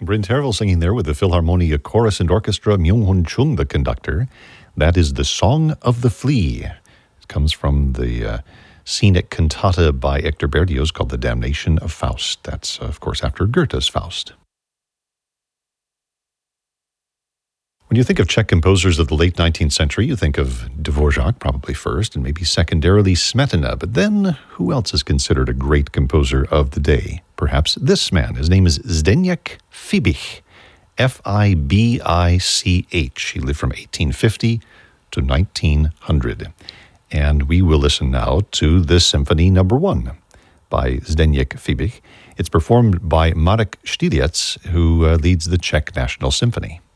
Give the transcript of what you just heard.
Bryn Tervel singing there with the Philharmonia Chorus and Orchestra, Myung-Hun Chung, the conductor. That is The Song of the Flea. It comes from the scenic cantata by Hector Berlioz called The Damnation of Faust. That's, of course, after Goethe's Faust. When you think of Czech composers of the late 19th century, you think of Dvorak probably first, and maybe secondarily Smetana. But then, who else is considered a great composer of the day? Perhaps this man. His name is Zdeněk Fibich, F-I-B-I-C-H. He lived from 1850 to 1900. And we will listen now to this Symphony No. 1 by Zdeněk Fibich. It's performed by Marek Štýlec, who leads the Czech National Symphony.